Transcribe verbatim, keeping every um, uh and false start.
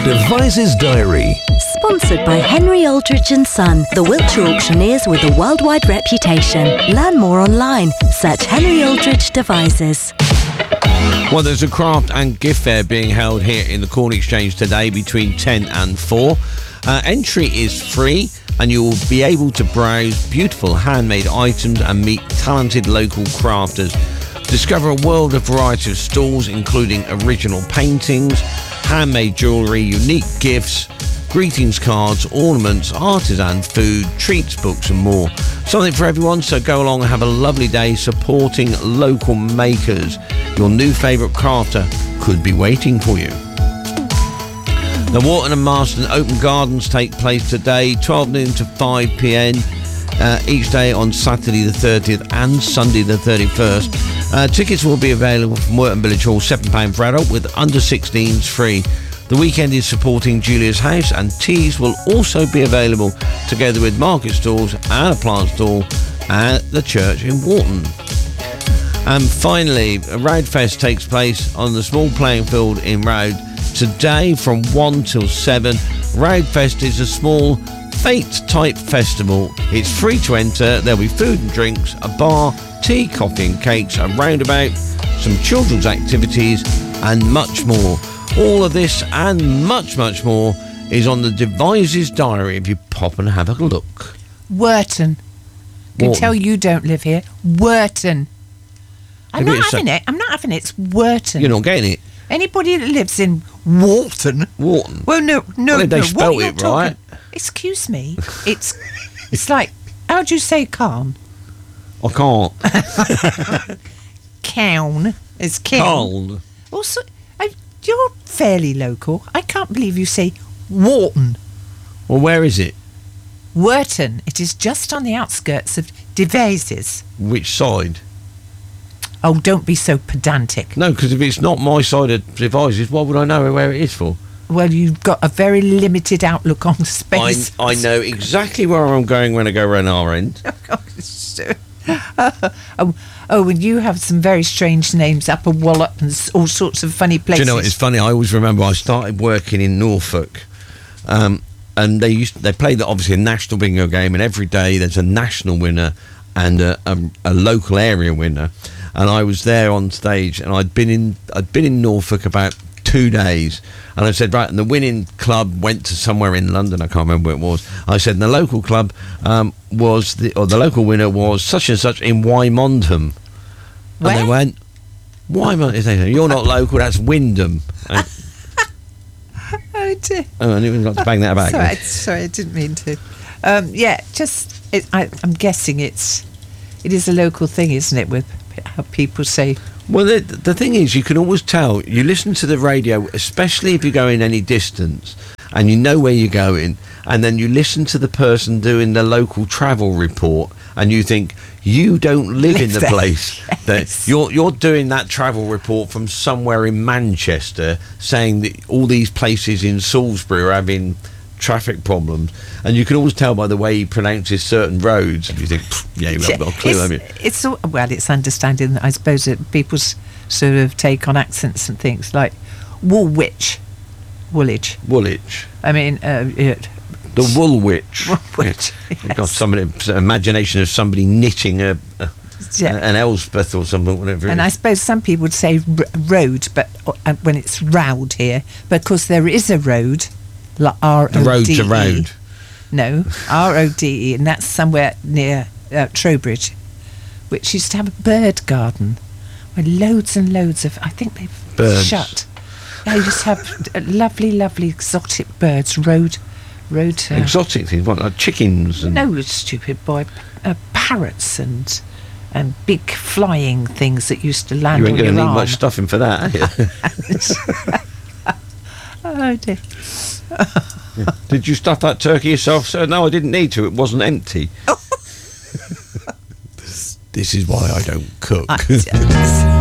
Devises Diary. Sponsored by Henry Aldridge and Son, the Wiltshire auctioneers with a worldwide reputation. Learn more online. Search Henry Aldridge Devises. Well, there's a craft and gift fair being held here in the Corn Exchange today between ten and four. Uh, entry is free and you will be able to browse beautiful handmade items and meet talented local crafters. Discover a world of variety of stalls including original paintings, handmade jewellery, unique gifts, greetings cards, ornaments, artisan food, treats, books and more. Something for everyone, so go along and have a lovely day supporting local makers. Your new favourite crafter could be waiting for you. The Wharton and Marston Open Gardens take place today, twelve noon to five p.m, uh, each day on Saturday the thirtieth and Sunday the thirty-first. Uh, tickets will be available from Wharton Village Hall, seven pounds for adult, with under sixteens free. The weekend is supporting Julia's House, and teas will also be available together with market stalls and a plant stall at the church in Wharton. And finally, Roudfest takes place on the small playing field in Roud today from one till seven. Roudfest is a small fete-type festival. It's free to enter. There'll be food and drinks, a bar, tea, coffee and cakes, a roundabout, some children's activities and much more. All of this and much, much more is on the Devises Diary if you pop and have a look. Wharton. I can Wharton. tell you don't live here. Wharton. I'm Maybe not it's a- having it. I'm not having it. It's Wharton. You're not getting it. Anybody that lives in Wharton. Wharton. Well, no, no, Well, they no. spelt what you're it right. talking- Excuse me. It's it's like, how do you say Carn? I can't. Cown. It's Cown. Cold. Also, I, you're fairly local. I can't believe you say Wharton. Well, where is it? Wharton. It is just on the outskirts of Devizes. Which side? Oh, don't be so pedantic. No, because if it's not my side of Devises, why would I know where it is for? Well, you've got a very limited outlook on space. I, I know exactly where I'm going when I go around our end. oh, oh, and you have some very strange names, Upper Wallop and s- all sorts of funny Do places. you know what? It's funny. I always remember I started working in Norfolk, um, and they used they played obviously a national bingo game, and every day there's a national winner and a, a, a local area winner. And I was there on stage, and I'd been in I'd been in Norfolk about two days, and I said, right, and the winning club went to somewhere in London. I can't remember where it was. I said, and the local club um, was the or the local winner was such and such in Wymondham. And Where? they went, Wymondham. They said, you're not local. That's Wyndham. And, Oh, dear. oh, I didn't like to bang that back. Sorry, I- sorry, I didn't mean to. Um, yeah, just it, I, I'm guessing it's it is a local thing, isn't it? With how people say. Well, the, the thing is, you can always tell. You listen to the radio, especially if you're going any distance, and you know where you're going, and then you listen to the person doing the local travel report, and you think you don't live, Live in the there. place. Yes. That you're you're doing that travel report from somewhere in Manchester, saying that all these places in Salisbury are having traffic problems, and you can always tell by the way he pronounces certain roads. And you think, "Pfft, yeah, you've got a clue, haven't you?" it's, it's all- well, it's understanding, I suppose, that people's sort of take on accents and things like Woolwich, Woolwich. Woolwich. I mean, uh, it, The Woolwich. Woolwich, You've got yes. somebody, imagination of somebody knitting a, a Yeah. an Elspeth or something, whatever. and it I is. suppose some people would say r- road, but uh, when it's Roud here, because there is a road, like R O D E. The road's a road. No, R O D E, and that's somewhere near uh, Trowbridge, which used to have a bird garden where loads and loads of, I think they've Birds. shut. Yeah, you just have uh, lovely, lovely exotic birds. Road, road. Uh, Exotic things, what, like chickens and no, stupid boy. Uh, parrots and and big flying things that used to land you ain't on going your to need arm. much stuffing for that, are you? Oh dear. Did you stuff that turkey yourself, sir? No, I didn't need to. It wasn't empty. This is why I don't cook. I-